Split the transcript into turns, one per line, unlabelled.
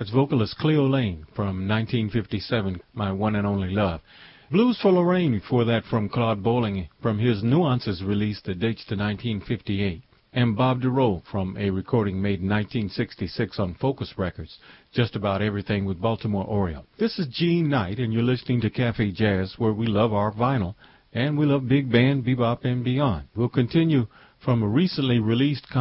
That's vocalist Cleo Lane from 1957, My One and Only Love. Blues for Lorraine before that from Claude Bolling from his Nuances release that dates to 1958. And Bob DeRoe from a recording made in 1966 on Focus Records, Just About Everything with Baltimore Oriole. This is Gene Knight, and you're listening to Cafe Jazz, where we love our vinyl, and we love big band, bebop, and beyond. We'll continue from a recently released